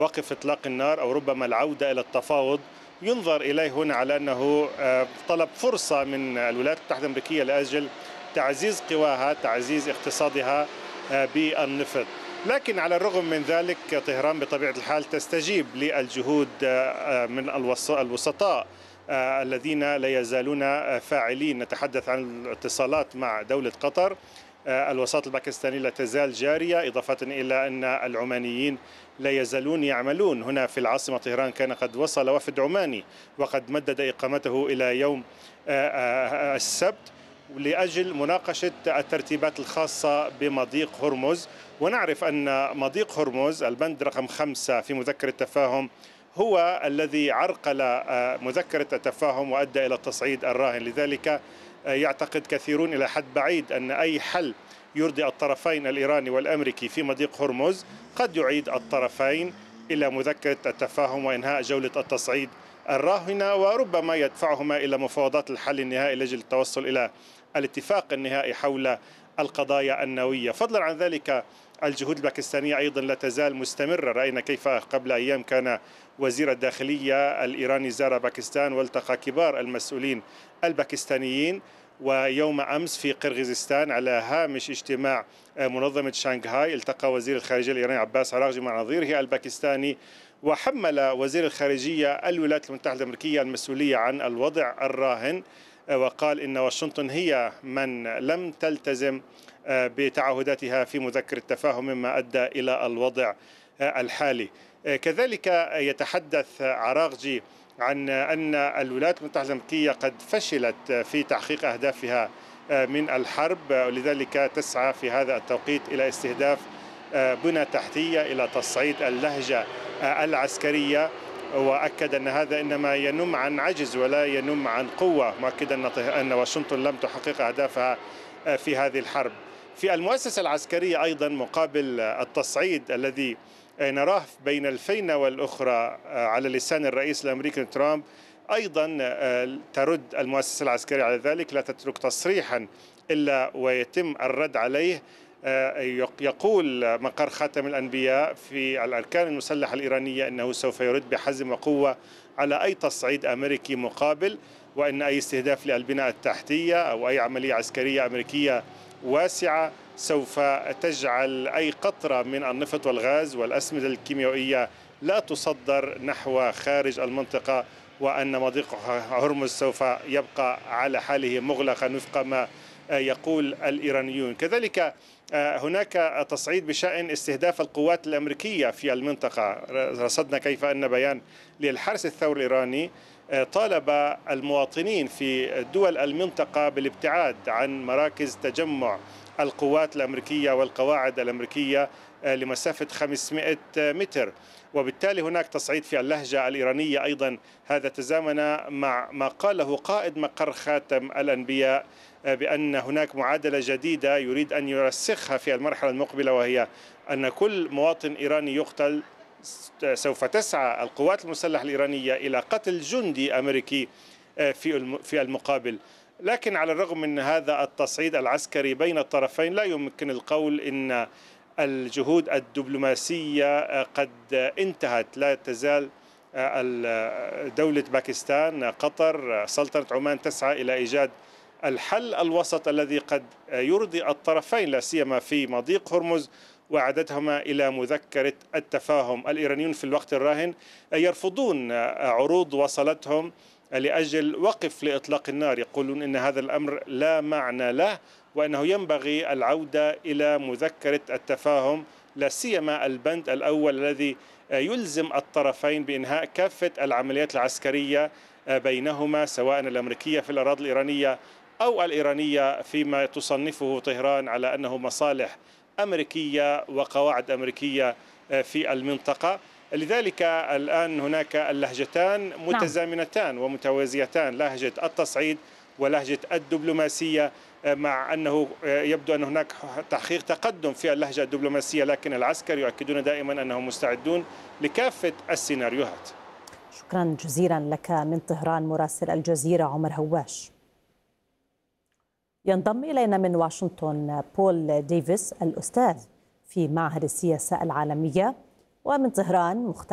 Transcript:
وقف إطلاق النار أو ربما العودة إلى التفاوض ينظر إليه هنا على أنه طلب فرصة من الولايات المتحدة الأمريكية لأجل تعزيز قواها، تعزيز اقتصادها بالنفط. لكن على الرغم من ذلك طهران بطبيعة الحال تستجيب للجهود من الوسطاء الذين لا يزالون فاعلين. نتحدث عن الاتصالات مع دولة قطر، الوساطة الباكستانية لا تزال جارية، إضافة إلى أن العمانيين لا يزالون يعملون هنا في العاصمة طهران. كان قد وصل وفد عماني وقد مدد إقامته إلى يوم السبت لأجل مناقشة الترتيبات الخاصة بمضيق هرمز. ونعرف أن مضيق هرمز البند رقم 5 في مذكرة التفاهم هو الذي عرقل مذكرة التفاهم وأدى إلى التصعيد الراهن. لذلك يعتقد كثيرون إلى حد بعيد أن أي حل يرضي الطرفين الإيراني والأمريكي في مضيق هرمز قد يعيد الطرفين إلى مذكرة التفاهم وإنهاء جولة التصعيد الراهنة، وربما يدفعهما إلى مفاوضات الحل النهائي لأجل التوصل إلى الاتفاق النهائي حول القضايا النووية. فضلا عن ذلك الجهود الباكستانية أيضا لا تزال مستمرة. رأينا كيف قبل أيام كان وزير الداخلية الإيراني زار باكستان والتقى كبار المسؤولين الباكستانيين، ويوم أمس في قرغيزستان على هامش اجتماع منظمة شانغهاي التقى وزير الخارجية الإيراني عباس عراغجي مع نظيره الباكستاني، وحمل وزير الخارجية الولايات المتحدة الأمريكية المسؤولية عن الوضع الراهن، وقال إن واشنطن هي من لم تلتزم بتعهداتها في مذكرة التفاهم مما أدى إلى الوضع الحالي. كذلك يتحدث عراغجي عن أن الولايات المتحدة الأمريكية قد فشلت في تحقيق أهدافها من الحرب، ولذلك تسعى في هذا التوقيت إلى استهداف بنى تحتية، إلى تصعيد اللهجة العسكرية. وأكد أن هذا إنما ينم عن عجز ولا ينم عن قوة، مؤكدا أن واشنطن لم تحقق أهدافها في هذه الحرب. في المؤسسة العسكرية أيضا مقابل التصعيد الذي نراه بين الفينة والأخرى على لسان الرئيس الأمريكي ترامب، أيضا ترد المؤسسة العسكرية على ذلك، لا تترك تصريحا إلا ويتم الرد عليه. يقول مقر خاتم الأنبياء في الأركان المسلحة الإيرانية أنه سوف يرد بحزم وقوة على أي تصعيد أمريكي مقابل، وأن أي استهداف للبناء التحتية أو أي عملية عسكرية أمريكية واسعة سوف تجعل أي قطرة من النفط والغاز والأسمدة الكيميائية لا تصدر نحو خارج المنطقة، وأن مضيق هرمز سوف يبقى على حاله مغلقا وفق ما يقول الإيرانيون. كذلك هناك تصعيد بشأن استهداف القوات الأمريكية في المنطقة. رصدنا كيف أن بيان للحرس الثوري الإيراني طالب المواطنين في دول المنطقة بالابتعاد عن مراكز تجمع القوات الأمريكية والقواعد الأمريكية لمسافة 500 متر، وبالتالي هناك تصعيد في اللهجة الإيرانية أيضا. هذا تزامن مع ما قاله قائد مقر خاتم الأنبياء بأن هناك معادلة جديدة يريد أن يرسخها في المرحلة المقبلة، وهي أن كل مواطن إيراني يقتل. سوف تسعى القوات المسلحة الإيرانية إلى قتل جندي أمريكي في المقابل. لكن على الرغم من هذا التصعيد العسكري بين الطرفين لا يمكن القول إن الجهود الدبلوماسية قد انتهت. لا تزال دولة باكستان، قطر، سلطنة عمان تسعى إلى إيجاد الحل الوسط الذي قد يرضي الطرفين، لا سيما في مضيق هرمز وإعادتهما إلى مذكرة التفاهم. الإيرانيون في الوقت الراهن يرفضون عروض وصلتهم لأجل وقف لإطلاق النار، يقولون إن هذا الأمر لا معنى له، وأنه ينبغي العودة إلى مذكرة التفاهم، لا سيما البند الأول الذي يلزم الطرفين بإنهاء كافة العمليات العسكرية بينهما، سواء الأمريكية في الأراضي الإيرانية أو الإيرانية فيما تصنفه طهران على أنه مصالح أمريكية وقواعد أمريكية في المنطقة. لذلك الآن هناك اللهجتان متزامنتان ومتوازيتان، لهجة التصعيد ولهجة الدبلوماسية، مع أنه يبدو أن هناك تحقيق تقدم في اللهجة الدبلوماسية، لكن العسكر يؤكدون دائما أنهم مستعدون لكافة السيناريوهات. شكرا جزيلا لك من طهران مراسل الجزيرة عمر هواش. ينضم إلينا من واشنطن بول ديفيس الأستاذ في معهد السياسة العالمية، ومن طهران